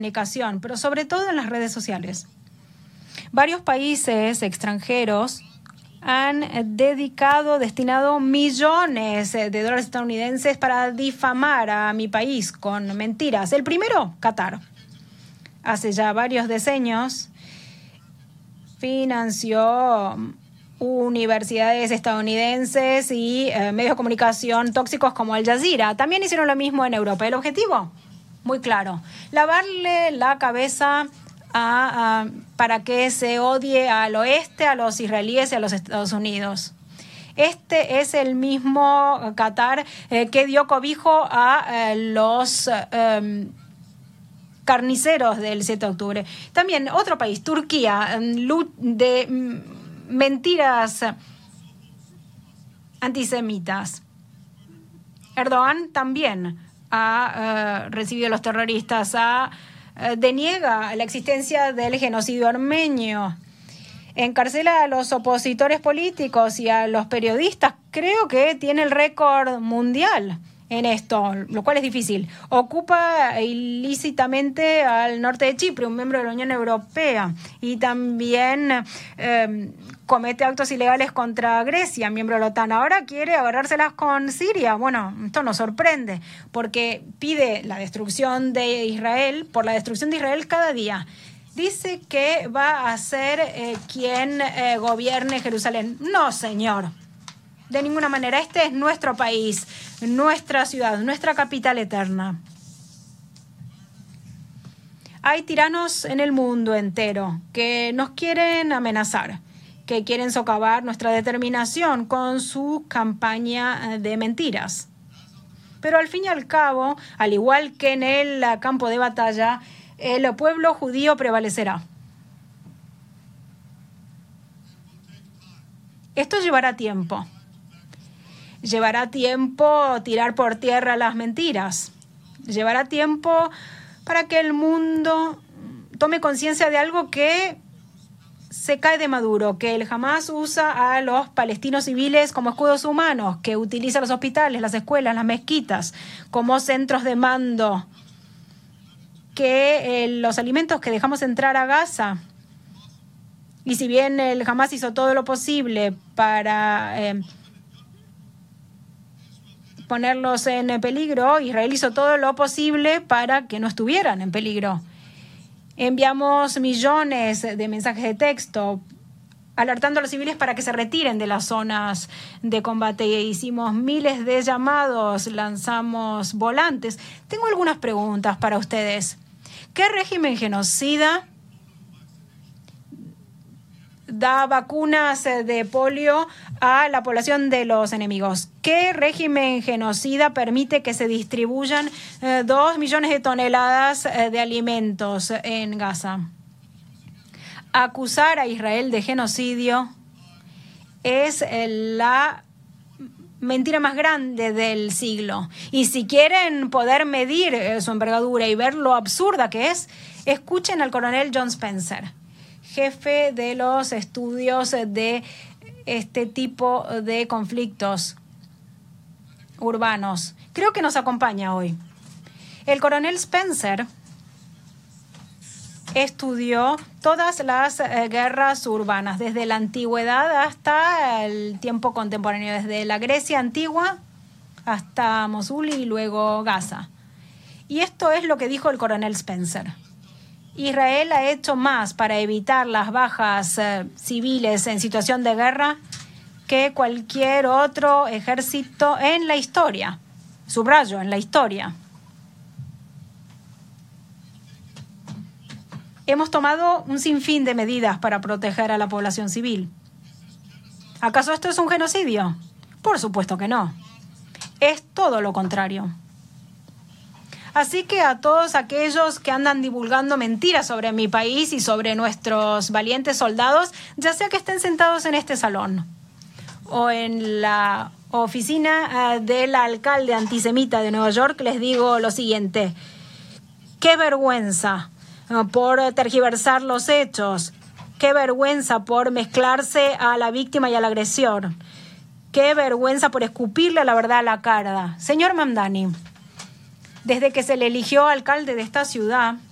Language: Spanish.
comunicación, pero sobre todo en las redes sociales. Varios países extranjeros han destinado millones de dólares estadounidenses para difamar a mi país con mentiras. El primero, Qatar. Hace ya varios decenios financió universidades estadounidenses y medios de comunicación tóxicos como Al Jazeera. También hicieron lo mismo en Europa. El objetivo, muy claro, lavarle la cabeza para que se odie al oeste, a los israelíes y a los Estados Unidos. Este es el mismo Qatar que dio cobijo a los carniceros del 7 de octubre. También otro país, Turquía, de mentiras antisemitas. Erdogan también ha recibido a los terroristas, deniega la existencia del genocidio armenio, encarcela a los opositores políticos y a los periodistas. Creo que tiene el récord mundial en esto, lo cual es difícil. Ocupa ilícitamente al norte de Chipre, un miembro de la Unión Europea, y también comete actos ilegales contra Grecia, miembro de la OTAN. Ahora quiere agarrárselas con Siria. Bueno, esto nos sorprende, porque pide la destrucción de Israel, por la destrucción de Israel cada día. Dice que va a ser quien gobierne Jerusalén. No, señor. De ninguna manera. Este es nuestro país, nuestra ciudad, nuestra capital eterna. Hay tiranos en el mundo entero que nos quieren amenazar, que quieren socavar nuestra determinación con su campaña de mentiras. Pero al fin y al cabo, al igual que en el campo de batalla, el pueblo judío prevalecerá. Esto llevará tiempo. Llevará tiempo tirar por tierra las mentiras. Llevará tiempo para que el mundo tome conciencia de algo que se cae de maduro, que el Hamas usa a los palestinos civiles como escudos humanos, que utiliza los hospitales, las escuelas, las mezquitas como centros de mando, que los alimentos que dejamos entrar a Gaza, y si bien el Hamas hizo todo lo posible para ponerlos en peligro, Israel hizo todo lo posible para que no estuvieran en peligro. Enviamos millones de mensajes de texto alertando a los civiles para que se retiren de las zonas de combate. Hicimos miles de llamados, lanzamos volantes. Tengo algunas preguntas para ustedes. ¿Qué régimen genocida da vacunas de polio a la población de los enemigos? ¿Qué régimen genocida permite que se distribuyan 2 millones de toneladas de alimentos en Gaza? Acusar a Israel de genocidio es la mentira más grande del siglo. Y si quieren poder medir su envergadura y ver lo absurda que es, escuchen al coronel John Spencer, jefe de los estudios de este tipo de conflictos urbanos. Creo que nos acompaña hoy. El coronel Spencer estudió todas las guerras urbanas, desde la antigüedad hasta el tiempo contemporáneo, desde la Grecia antigua hasta Mosul y luego Gaza. Y esto es lo que dijo el coronel Spencer. Israel ha hecho más para evitar las bajas civiles en situación de guerra que cualquier otro ejército en la historia. Subrayo, en la historia. Hemos tomado un sinfín de medidas para proteger a la población civil. ¿Acaso esto es un genocidio? Por supuesto que no. Es todo lo contrario. Así que a todos aquellos que andan divulgando mentiras sobre mi país y sobre nuestros valientes soldados, ya sea que estén sentados en este salón o en la oficina del alcalde antisemita de Nueva York, les digo lo siguiente. ¡Qué vergüenza por tergiversar los hechos! ¡Qué vergüenza por mezclarse a la víctima y al agresor! ¡Qué vergüenza por escupirle la verdad a la cara! Señor Mamdani, desde que se le eligió alcalde de esta ciudad,